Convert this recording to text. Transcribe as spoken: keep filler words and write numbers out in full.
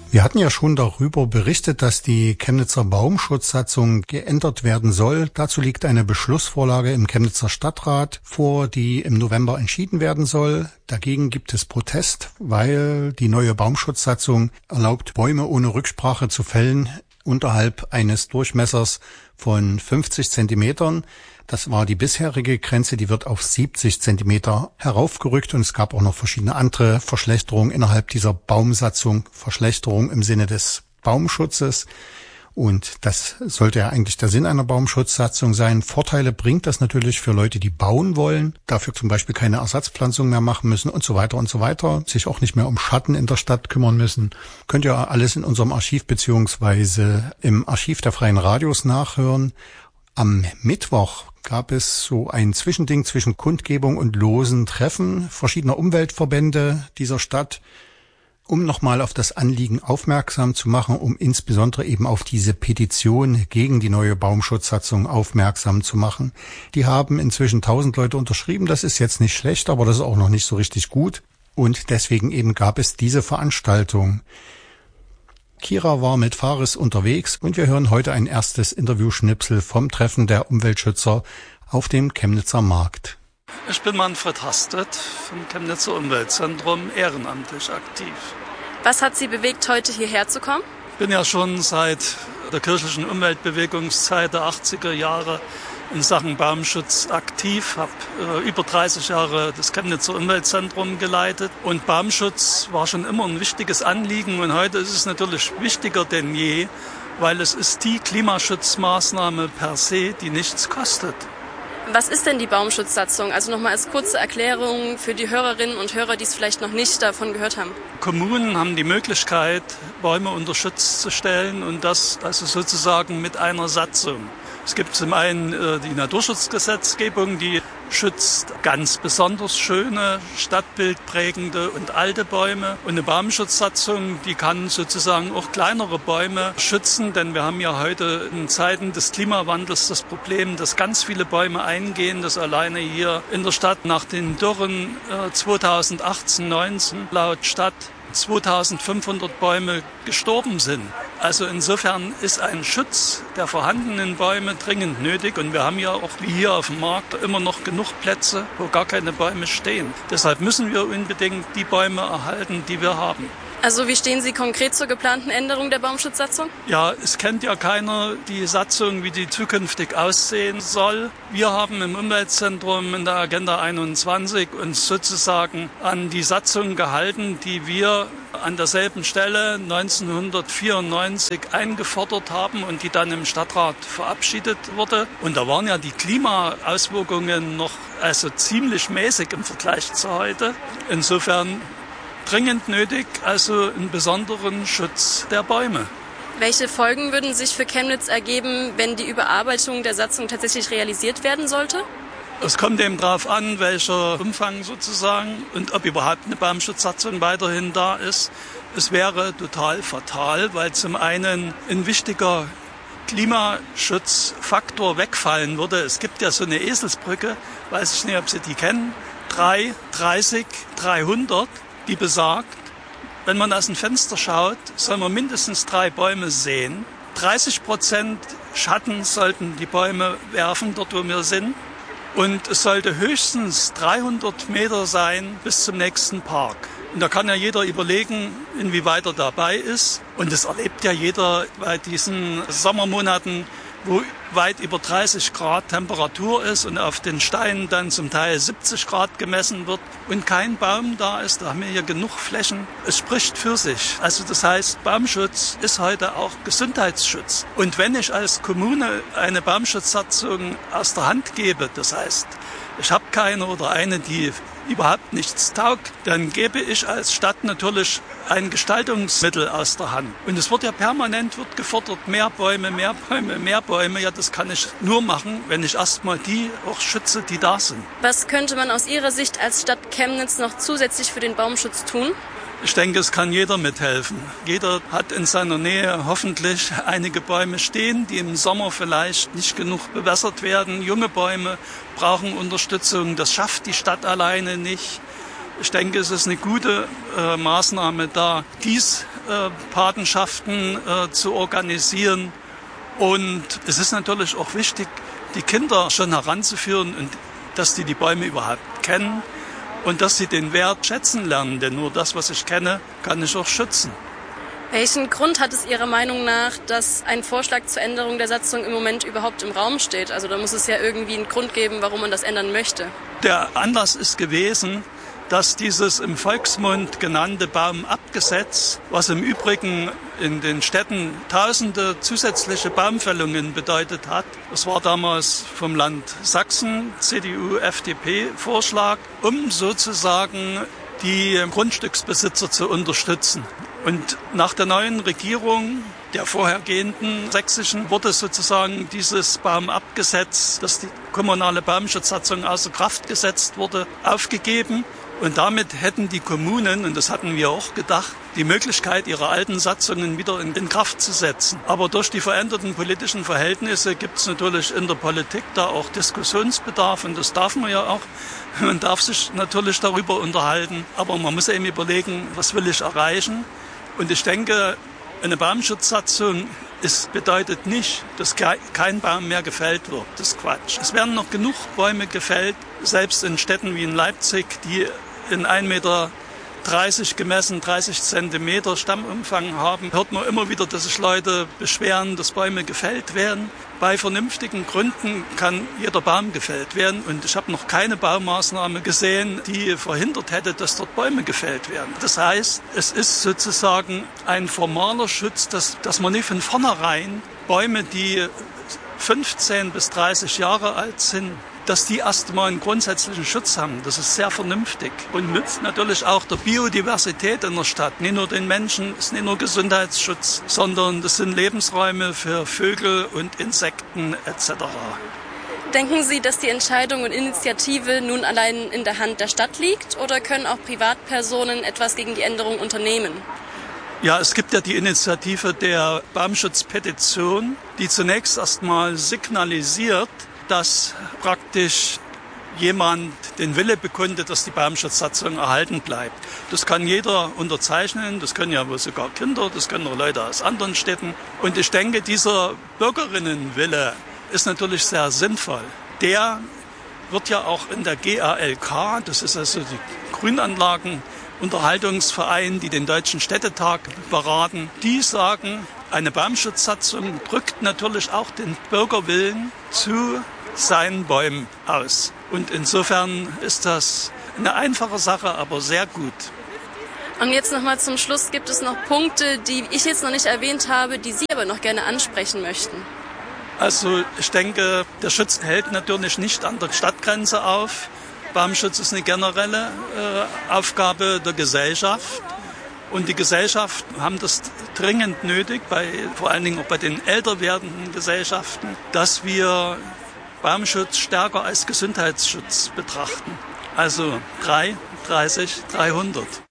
Wir hatten ja schon darüber berichtet, dass die Chemnitzer Baumschutzsatzung geändert werden soll. Dazu liegt eine Beschlussvorlage im Chemnitzer Stadtrat vor, die im November entschieden werden soll. Dagegen gibt es Protest, weil die neue Baumschutzsatzung erlaubt, Bäume ohne Rücksprache zu fällen unterhalb eines Durchmessers von fünfzig Zentimetern. Das war die bisherige Grenze, die wird auf siebzig Zentimeter heraufgerückt und es gab auch noch verschiedene andere Verschlechterungen innerhalb dieser Baumsatzung, Verschlechterung im Sinne des Baumschutzes. Und das sollte ja eigentlich der Sinn einer Baumschutzsatzung sein. Vorteile bringt das natürlich für Leute, die bauen wollen, dafür zum Beispiel keine Ersatzpflanzung mehr machen müssen und so weiter und so weiter, sich auch nicht mehr um Schatten in der Stadt kümmern müssen. Könnt ihr alles in unserem Archiv beziehungsweise im Archiv der Freien Radios nachhören. Am Mittwoch gab es so ein Zwischending zwischen Kundgebung und losen Treffen verschiedener Umweltverbände dieser Stadt, um nochmal auf das Anliegen aufmerksam zu machen, um insbesondere eben auf diese Petition gegen die neue Baumschutzsatzung aufmerksam zu machen. Die haben inzwischen tausend Leute unterschrieben, das ist jetzt nicht schlecht, aber das ist auch noch nicht so richtig gut und deswegen eben gab es diese Veranstaltung. Kira war mit Faris unterwegs und wir hören heute ein erstes Interviewschnipsel vom Treffen der Umweltschützer auf dem Chemnitzer Markt. Ich bin Manfred Hastet vom Chemnitzer Umweltzentrum, ehrenamtlich aktiv. Was hat Sie bewegt, heute hierher zu kommen? Ich bin ja schon seit der kirchlichen Umweltbewegungszeit der achtziger Jahre in Sachen Baumschutz aktiv, habe äh, über dreißig Jahre das Chemnitzer Umweltzentrum geleitet und Baumschutz war schon immer ein wichtiges Anliegen und heute ist es natürlich wichtiger denn je, weil es ist die Klimaschutzmaßnahme per se, die nichts kostet. Was ist denn die Baumschutzsatzung? Also nochmal als kurze Erklärung für die Hörerinnen und Hörer, die es vielleicht noch nicht davon gehört haben. Kommunen haben die Möglichkeit, Bäume unter Schutz zu stellen und das also sozusagen mit einer Satzung. Es gibt zum einen äh, die Naturschutzgesetzgebung, die schützt ganz besonders schöne, stadtbildprägende und alte Bäume. Und eine Baumschutzsatzung, die kann sozusagen auch kleinere Bäume schützen, denn wir haben ja heute in Zeiten des Klimawandels das Problem, dass ganz viele Bäume eingehen, dass alleine hier in der Stadt nach den Dürren äh, zweitausendachtzehn neunzehn laut Stadt zweitausendfünfhundert Bäume gestorben sind. Also insofern ist ein Schutz der vorhandenen Bäume dringend nötig und wir haben ja auch wie hier auf dem Markt immer noch genug Plätze, wo gar keine Bäume stehen. Deshalb müssen wir unbedingt die Bäume erhalten, die wir haben. Also wie stehen Sie konkret zur geplanten Änderung der Baumschutzsatzung? Ja, es kennt ja keiner die Satzung, wie die zukünftig aussehen soll. Wir haben im Umweltzentrum in der Agenda einundzwanzig uns sozusagen an die Satzung gehalten, die wir an derselben Stelle neunzehnhundertvierundneunzig eingefordert haben und die dann im Stadtrat verabschiedet wurde. Und da waren ja die Klimaauswirkungen noch also ziemlich mäßig im Vergleich zu heute. Insofern dringend nötig, also einen besonderen Schutz der Bäume. Welche Folgen würden sich für Chemnitz ergeben, wenn die Überarbeitung der Satzung tatsächlich realisiert werden sollte? Es kommt eben darauf an, welcher Umfang sozusagen und ob überhaupt eine Baumschutzsatzung weiterhin da ist. Es wäre total fatal, weil zum einen ein wichtiger Klimaschutzfaktor wegfallen würde. Es gibt ja so eine Eselsbrücke, weiß ich nicht, ob Sie die kennen, drei dreißig dreihundert. Die besagt, wenn man aus dem Fenster schaut, soll man mindestens drei Bäume sehen. dreißig Prozent Schatten sollten die Bäume werfen, dort wo wir sind. Und es sollte höchstens dreihundert Meter sein bis zum nächsten Park. Und da kann ja jeder überlegen, inwieweit er dabei ist. Und das erlebt ja jeder bei diesen Sommermonaten, wo weit über dreißig Grad Temperatur ist und auf den Steinen dann zum Teil siebzig Grad gemessen wird und kein Baum da ist, da haben wir hier genug Flächen. Es spricht für sich. Also das heißt, Baumschutz ist heute auch Gesundheitsschutz. Und wenn ich als Kommune eine Baumschutzsatzung aus der Hand gebe, das heißt, ich habe keine oder eine, die überhaupt nichts taugt, dann gebe ich als Stadt natürlich ein Gestaltungsmittel aus der Hand. Und es wird ja permanent wird gefordert, mehr Bäume, mehr Bäume, mehr Bäume. Ja, das kann ich nur machen, wenn ich erstmal die auch schütze, die da sind. Was könnte man aus Ihrer Sicht als Stadt Chemnitz noch zusätzlich für den Baumschutz tun? Ich denke, es kann jeder mithelfen. Jeder hat in seiner Nähe hoffentlich einige Bäume stehen, die im Sommer vielleicht nicht genug bewässert werden. Junge Bäume brauchen Unterstützung. Das schafft die Stadt alleine nicht. Ich denke, es ist eine gute äh, Maßnahme, da Gießpatenschaften äh, zu organisieren. Und es ist natürlich auch wichtig, die Kinder schon heranzuführen, und dass die die Bäume überhaupt kennen und dass sie den Wert schätzen lernen. Denn nur das, was ich kenne, kann ich auch schützen. Welchen Grund hat es Ihrer Meinung nach, dass ein Vorschlag zur Änderung der Satzung im Moment überhaupt im Raum steht? Also da muss es ja irgendwie einen Grund geben, warum man das ändern möchte. Der Anlass ist gewesen, dass dieses im Volksmund genannte Baumabgesetz, was im Übrigen in den Städten tausende zusätzliche Baumfällungen bedeutet hat, das war damals vom Land Sachsen, C D U F D P-Vorschlag, um sozusagen die Grundstücksbesitzer zu unterstützen. Und nach der neuen Regierung, der vorhergehenden sächsischen, wurde sozusagen dieses Baumabgesetz, das die kommunale Baumschutzsatzung außer Kraft gesetzt wurde, aufgegeben. Und damit hätten die Kommunen, und das hatten wir auch gedacht, die Möglichkeit, ihre alten Satzungen wieder in, in Kraft zu setzen. Aber durch die veränderten politischen Verhältnisse gibt es natürlich in der Politik da auch Diskussionsbedarf, und das darf man ja auch. Man darf sich natürlich darüber unterhalten, aber man muss eben überlegen, was will ich erreichen. Und ich denke, eine Baumschutzsatzung ist, bedeutet nicht, dass kein Baum mehr gefällt wird. Das ist Quatsch. Es werden noch genug Bäume gefällt, selbst in Städten wie in Leipzig, die in ein Meter dreißig gemessen, dreißig Zentimeter Stammumfang haben. Hört man immer wieder, dass sich Leute beschweren, dass Bäume gefällt werden. Bei vernünftigen Gründen kann jeder Baum gefällt werden. Und ich habe noch keine Baumaßnahme gesehen, die verhindert hätte, dass dort Bäume gefällt werden. Das heißt, es ist sozusagen ein formaler Schutz, dass, dass man nicht von vornherein Bäume, die fünfzehn bis dreißig Jahre alt sind, dass die erstmal einen grundsätzlichen Schutz haben. Das ist sehr vernünftig und nützt natürlich auch der Biodiversität in der Stadt. Nicht nur den Menschen, ist nicht nur Gesundheitsschutz, sondern das sind Lebensräume für Vögel und Insekten et cetera. Denken Sie, dass die Entscheidung und Initiative nun allein in der Hand der Stadt liegt, oder können auch Privatpersonen etwas gegen die Änderung unternehmen? Ja, es gibt ja die Initiative der Baumschutzpetition, die zunächst erstmal signalisiert, dass praktisch jemand den Wille bekundet, dass die Baumschutzsatzung erhalten bleibt. Das kann jeder unterzeichnen, das können ja wohl sogar Kinder, das können auch Leute aus anderen Städten. Und ich denke, dieser Bürgerinnenwille ist natürlich sehr sinnvoll. Der wird ja auch in der G A L K, das ist also die Grünanlagenunterhaltungsverein, die den Deutschen Städtetag beraten, die sagen, eine Baumschutzsatzung drückt natürlich auch den Bürgerwillen zu seinen Bäumen aus. Und insofern ist das eine einfache Sache, aber sehr gut. Und jetzt nochmal zum Schluss, gibt es noch Punkte, die ich jetzt noch nicht erwähnt habe, die Sie aber noch gerne ansprechen möchten? Also ich denke, der Schutz hält natürlich nicht an der Stadtgrenze auf. Baumschutz ist eine generelle äh, Aufgabe der Gesellschaft. Und die Gesellschaften haben das dringend nötig, bei, vor allen Dingen auch bei den älter werdenden Gesellschaften, dass wir Baumschutz stärker als Gesundheitsschutz betrachten. Also drei, dreißig, dreihundert.